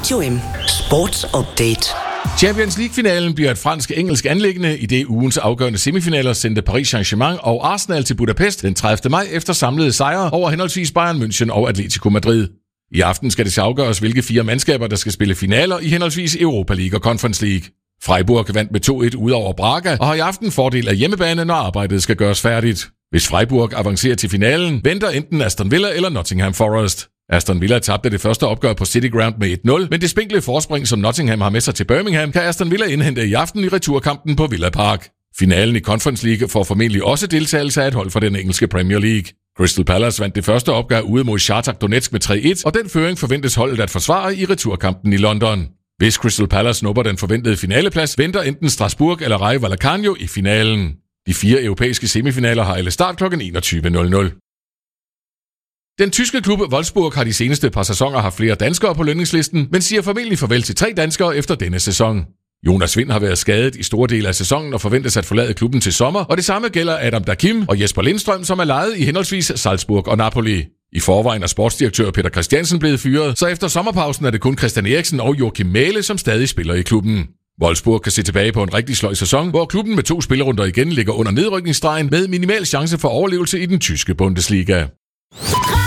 Radio M. Sports Update. Champions League-finalen bliver et fransk-engelsk anliggende, i det ugens afgørende semifinaler sendte Paris Saint-Germain og Arsenal til Budapest den 30. maj efter samlede sejre over henholdsvis Bayern München og Atletico Madrid. I aften skal det afgøres, hvilke 4 mandskaber, der skal spille finaler i henholdsvis Europa League og Conference League. Freiburg vandt med 2-1 ud over Braga og har i aften fordel af hjemmebane, når arbejdet skal gøres færdigt. Hvis Freiburg avancerer til finalen, venter enten Aston Villa eller Nottingham Forest. Aston Villa tabte det første opgør på City Ground med 1-0, men det spinkle forspring, som Nottingham har med sig til Birmingham, kan Aston Villa indhente i aften i returkampen på Villa Park. Finalen i Conference League får formentlig også deltagelse af et hold fra den engelske Premier League. Crystal Palace vandt det første opgør ude mod Shakhtar Donetsk med 3-1, og den føring forventes holdet at forsvare i returkampen i London. Hvis Crystal Palace snupper den forventede finaleplads, venter enten Strasbourg eller Rayo Vallecano i finalen. De 4 europæiske semifinaler har alle start kl. 21.00. Den tyske klub Wolfsburg har de seneste par sæsoner haft flere danskere på lønningslisten, men siger formentlig farvel til 3 danskere efter denne sæson. Jonas Wind har været skadet i store dele af sæsonen og forventes at forlade klubben til sommer, og det samme gælder Adam Dakim og Jesper Lindstrøm, som er lejet i henholdsvis Salzburg og Napoli. I forvejen er sportsdirektør Peter Christiansen blevet fyret, så efter sommerpausen er det kun Christian Eriksen og Joachim Mæhle, som stadig spiller i klubben. Wolfsburg kan se tilbage på en rigtig sløj sæson, hvor klubben med 2 spillerunder igen ligger under nedrykningsstregen med minimal chance for overlevelse i den tyske Bundesliga.